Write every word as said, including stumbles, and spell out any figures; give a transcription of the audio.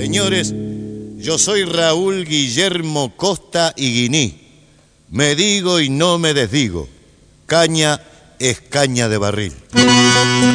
Señores, yo soy Raúl Guillermo Costa Higuiní. Me digo y no me desdigo. Caña es caña de barril.